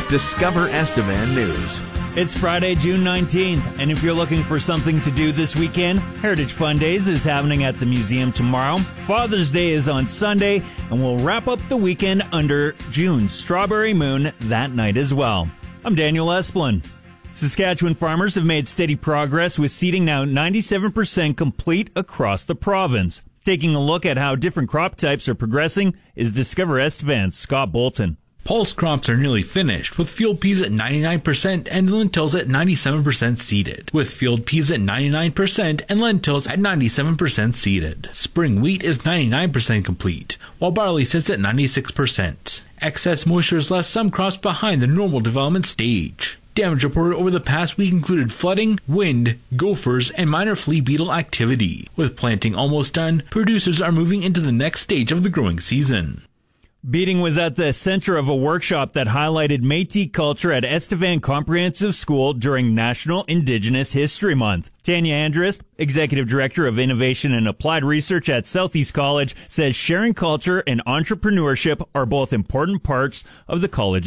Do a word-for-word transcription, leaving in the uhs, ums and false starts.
Discover Estevan News. It's Friday, June nineteenth, and if you're looking for something to do this weekend, Heritage Fun Days is happening at the museum tomorrow. Father's Day is on Sunday, and we'll wrap up the weekend under June's Strawberry Moon that night as well. I'm Daniel Esplin. Saskatchewan farmers have made steady progress, with seeding now ninety-seven percent complete across the province. Taking a look at how different crop types are progressing is Discover Estevan's Scott Bolton. Pulse crops are nearly finished, with field peas at ninety-nine percent and lentils at ninety-seven percent seeded, with field peas at ninety-nine percent and lentils at ninety-seven percent seeded. Spring wheat is ninety-nine percent complete, while barley sits at ninety-six percent. Excess moisture has left some crops behind the normal development stage. Damage reported over the past week included flooding, wind, gophers, and minor flea beetle activity. With planting almost done, producers are moving into the next stage of the growing season. Beating was at the center of a workshop that highlighted Métis culture at Estevan Comprehensive School during National Indigenous History Month. Tanya Andrist, Executive Director of Innovation and Applied Research at Southeast College, says sharing culture and entrepreneurship are both important parts of the college